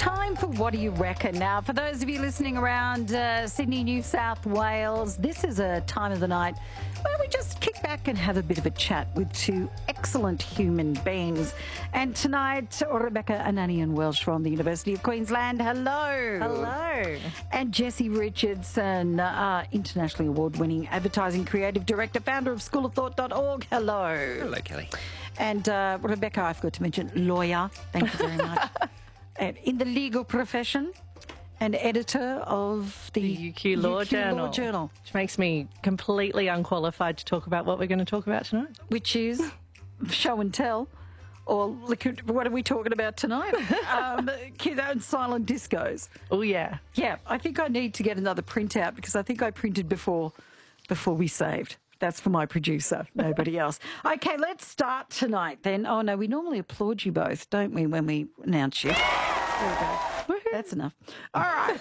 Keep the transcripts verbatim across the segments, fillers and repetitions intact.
time for What Do You Reckon? Now, for those of you listening around uh, Sydney, New South Wales, this is a time of the night where we just kick back and have a bit of a chat with two excellent human beings. And tonight, Rebecca Ananian-Welsh from the University of Queensland. Hello. Hello. And Jessie Richardson, uh, internationally award-winning advertising creative director, founder of school of thought dot org. Hello. Hello, Kelly. And uh, Rebecca, I forgot to mention, lawyer. Thank you very much. And in the legal profession, and editor of the, the U Q Law, U Q Journal, Law Journal, which makes me completely unqualified to talk about what we're going to talk about tonight. Which is show and tell, or liquid, what are we talking about tonight? um, kids and silent discos. Oh yeah, yeah. I think I need to get another printout because I think I printed before before we saved. That's for my producer, nobody else. Okay, let's start tonight then. Oh, no, we normally applaud you both, don't we, when we announce you? There we go. That's enough. All right.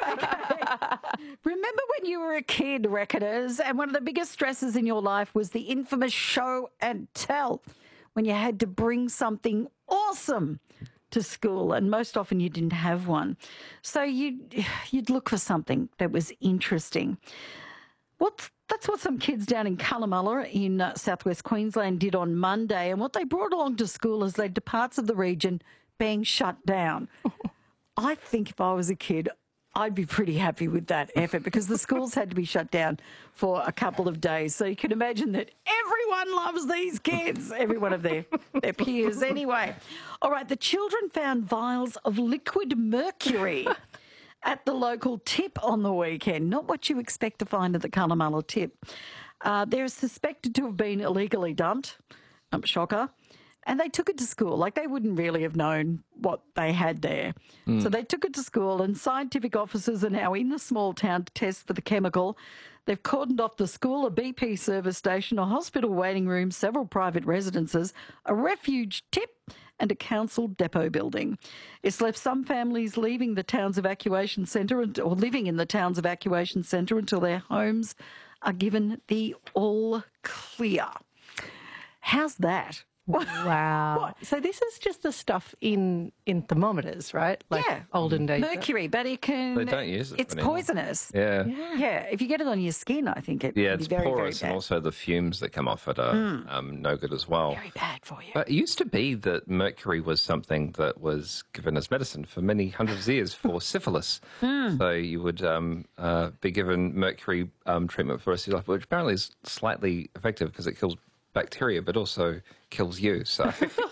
Okay. Remember when you were a kid, Reckoners, and one of the biggest stresses in your life was the infamous show and tell, when you had to bring something awesome to school, and most often you didn't have one. So you'd, you'd look for something that was interesting. What's That's what some kids down in Cunnamulla in uh, southwest Queensland did on Monday. And what they brought along to school has led to parts of the region being shut down. I think if I was a kid, I'd be pretty happy with that effort because the schools had to be shut down for a couple of days. So you can imagine that everyone loves these kids, every one of their, their peers anyway. All right, the children found vials of liquid mercury at the local tip on the weekend. Not what you expect to find at the Cunnamulla tip. Uh, they're suspected to have been illegally dumped. Um, shocker. And they took it to school. Like, they wouldn't really have known what they had there. Mm. So they took it to school, and scientific officers are now in the small town to test for the chemical. They've cordoned off the school, a B P service station, a hospital waiting room, several private residences, a refuge tip, and a council depot building. It's left some families leaving the town's evacuation centre or living in the town's evacuation centre until their homes are given the all clear. How's that? Wow. What? So this is just the stuff in, in thermometers, right? Like yeah. olden days. Mercury, but it can... They don't use it It's anymore. poisonous. Yeah. yeah. Yeah. If you get it on your skin, I think it Yeah, can be it's very, porous, very and bad. also the fumes that come off it are mm. um, no good as well. Very bad for you. But it used to be that mercury was something that was given as medicine for many hundreds of years for syphilis. Mm. So you would um, uh, be given mercury um, treatment for the rest of your life, which apparently is slightly effective because it kills bacteria, but also kills you. So,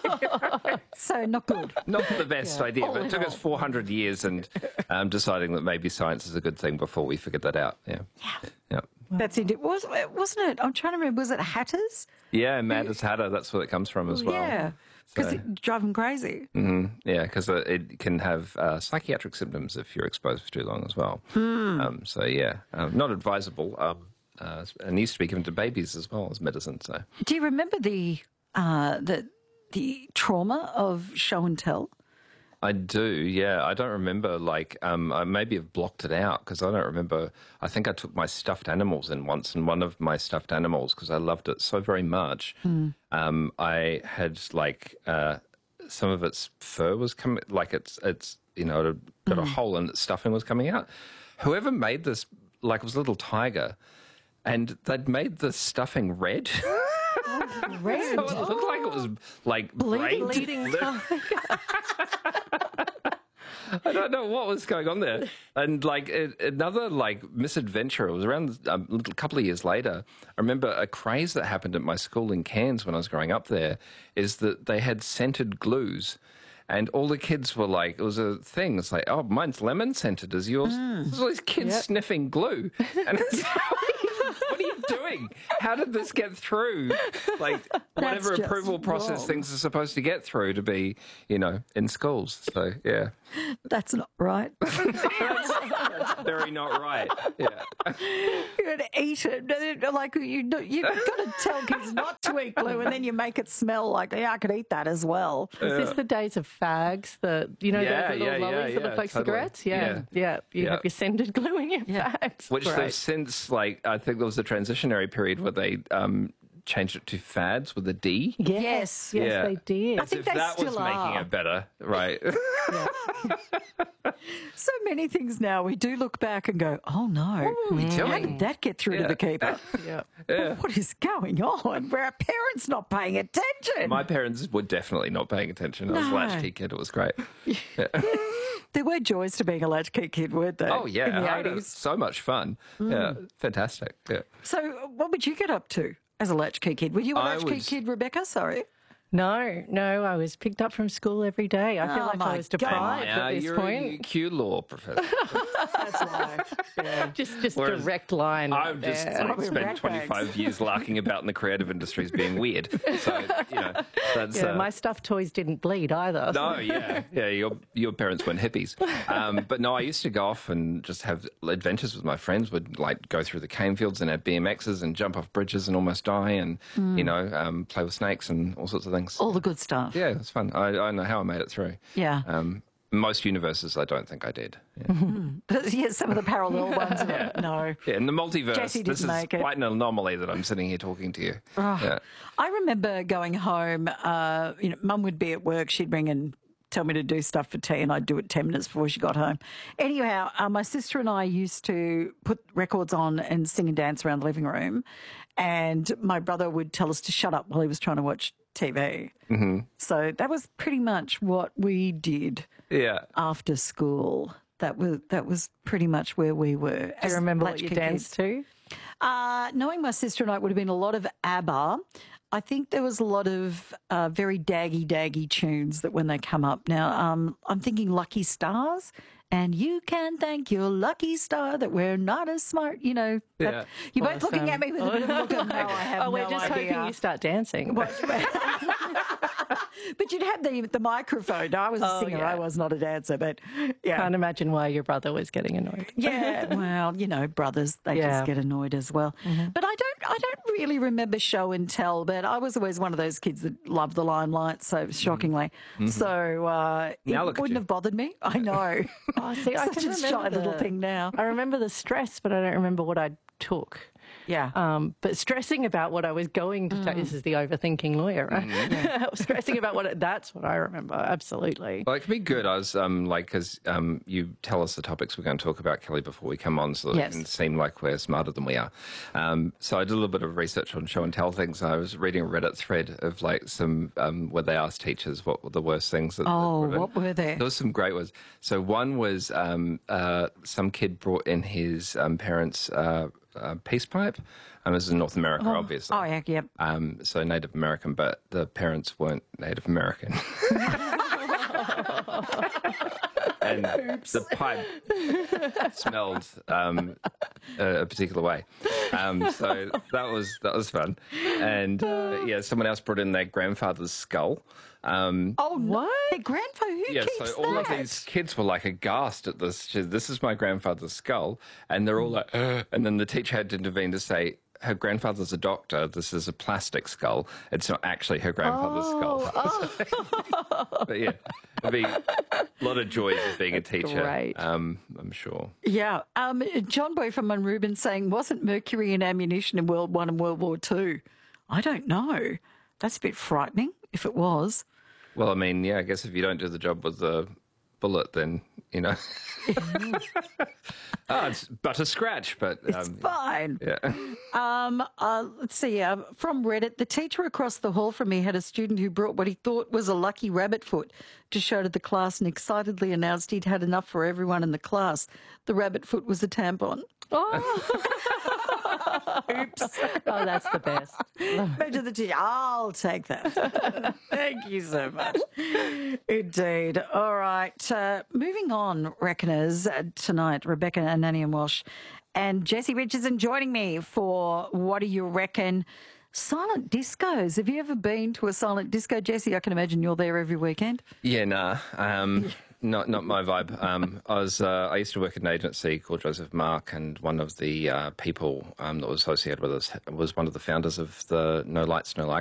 so not good. Not the best yeah. idea. All but it took all. us four hundred years, and um, deciding that maybe science is a good thing before we figured that out. Yeah, yeah. yeah. That's it. Was wasn't it? I'm trying to remember. Was it Hatters? Yeah, Mad as Hatter. That's where it comes from as well. Yeah, because so. it drive them crazy. Mm-hmm. Yeah, because uh, it can have uh, psychiatric symptoms if you're exposed for too long as well. Mm. Um, so yeah, um, not advisable. Um, Uh, and used to be given to babies as well as medicine. So, do you remember the uh, the the trauma of show and tell? I do. Yeah, I don't remember. Like, um, I maybe have blocked it out because I don't remember. I think I took my stuffed animals in once, and one of my stuffed animals, because I loved it so very much, mm. um, I had like uh, some of its fur was coming, like it's it's you know it had got mm. a hole and its stuffing was coming out. Whoever made this, like, it was a little tiger. And they'd made the stuffing red. Oh, red. So it looked like it was like bleeding. bleeding I don't know what was going on there. And like it, another like misadventure. It was around a little couple of years later. I remember a craze that happened at my school in Cairns when I was growing up there is that they had scented glues. And all the kids were like, it was a thing. It's like, oh, mine's lemon scented. Is yours? Mm. There's all these kids yep. sniffing glue. And it's what are you doing? How did this get through? Like, whatever approval process wrong. things are supposed to get through to be, you know, in schools. So, yeah. That's not right. that's, that's very not right. Yeah. You're going to eat it. Like, you, you've got to tell kids not to eat glue, and then you make it smell like, yeah, I could eat that as well. Is Yeah. this the days of fags? The you know Yeah, those little yeah, lollies yeah, that look like totally. cigarettes? Yeah, Yeah. yeah. You Yeah. have your scented glue in your Yeah. fags. Which Great. they've since, like, I think there was a transitionary period where they um, changed it to fads with a D. Yes, yes, Yeah. they did. I think If they that was still making are. it better, right? So many things now we do look back and go, oh no, tell how me. did that get through to Yeah. the keeper? Yeah. What is going on? Were our parents not paying attention? My parents were definitely not paying attention. I was a No. latchkey kid. It was great. There were joys to being a latchkey kid, weren't there? Oh, yeah. in the I had eighties. so much fun. Yeah, fantastic. Yeah. So, what would you get up to as a latchkey kid? Were you a I latchkey was- kid, Rebecca? Sorry. No, no, I was picked up from school every day. I feel Oh, like my I was God. deprived Now at this you're point. a Q law professor. That's why. Yeah. Just, just Whereas direct line. right I've just there. like, we're spent rat twenty-five bags. years larking about in the creative industries being weird. So, you know, that's... Yeah, uh, my stuffed toys didn't bleed either. No, yeah, yeah. Your your parents weren't hippies, um, but no. I used to go off and just have adventures with my friends. Would like go through the cane fields and have B M Xs and jump off bridges and almost die, and you know, um, play with snakes and all sorts of things. All the good stuff. Yeah, it's fun. I, I don't know how I made it through. Yeah. Um, most universes, I don't think I did. Yeah, But yeah, some of the parallel ones. No. yeah in the multiverse, Jesse this didn't is make it. quite an anomaly that I'm sitting here talking to you. Yeah. I remember going home, uh, you know, Mum would be at work, she'd ring and tell me to do stuff for tea, and I'd do it ten minutes before she got home. Anyhow, uh, my sister and I used to put records on and sing and dance around the living room, and my brother would tell us to shut up while he was trying to watch T V. Mm-hmm. So that was pretty much what we did Yeah. after school. That was that was pretty much where we were. Do you remember what you latchkey danced kids. to? Uh, knowing my sister and I, it would have been a lot of ABBA. I think there was a lot of uh, very daggy, daggy tunes that when they come up. Now, um, I'm thinking Lucky Stars, and you can thank your lucky star that we're not as smart, you know. that- Yeah. You're both looking Awesome. at me with a bit of a look of, no, I have Oh, we're no just idea. hoping you start dancing. But you'd have the the microphone. No, I was a Oh, singer. yeah. I was not a dancer, but yeah. Can't imagine why your brother was getting annoyed. Yeah, well, you know, brothers, they Yeah. just get annoyed as well. But I don't I don't really remember show and tell, but I was always one of those kids that loved the limelight, so shockingly. So uh, it Now look at wouldn't you. have bothered me. I know. Oh, see, I Such can a remember shy the, little thing now. I remember the stress, but I don't remember what I took. Yeah. Um, but stressing about what I was going to take, this is the overthinking lawyer, right? Stressing about what, it, that's what I remember, absolutely. Well, it can be good. I was um, like, because um, you tell us the topics we're going to talk about, Kelly, before we come on, so that Yes. it can seem like we're smarter than we are. Um, so I did a little bit of research on show and tell things. I was reading a Reddit thread of like some um, where they asked teachers what were the worst things. That, Oh, that were what were they? There was some great ones. So one was um, uh, some kid brought in his um, parents' uh, uh, peace pipe. And this is in North America, obviously. Oh, yeah, yep. Um, so Native American, but the parents weren't Native American. And the pipe smelled um, a, a particular way. Um, so that was that was fun. And uh, yeah, someone else brought in their grandfather's skull. Um, Oh, what? Their grandfather, who yeah, keeps so all that? of these kids were like aghast at this. She- This is my grandfather's skull, and they're all like, "Ugh." And then the teacher had to intervene to say, her grandfather's a doctor. This is a plastic skull. It's not actually her grandfather's Oh, skull. But yeah, it'd be a lot of joys of being a teacher. great. Um, I'm sure. Yeah. Um, John Boy from Munrubin saying, wasn't mercury and ammunition in World One and World War Two? I don't know. That's a bit frightening if it was. Well, I mean, yeah, I guess if you don't do the job with the bullet, then, you know. oh, it's but a scratch, but It's um, fine. yeah. Um, uh, let's see. Uh, from Reddit, the teacher across the hall from me had a student who brought what he thought was a lucky rabbit foot to show to the class and excitedly announced he'd had enough for everyone in the class. The rabbit foot was a tampon. Oops. Oh, that's the best. Imagine the teacher. I'll take that. Thank you so much. Indeed. All right. Uh, moving on, reckoners, uh, tonight, Rebecca Ananian Walsh and Jesse Richardson joining me for What Do You Reckon? Silent discos. Have you ever been to a silent disco, Jesse? I can imagine you're there every weekend. Yeah, nah. Um, not not my vibe. Um, I was uh, I used to work at an agency called Joseph Mark, and one of the uh, people um, that was associated with us was one of the founders of the No Lights, No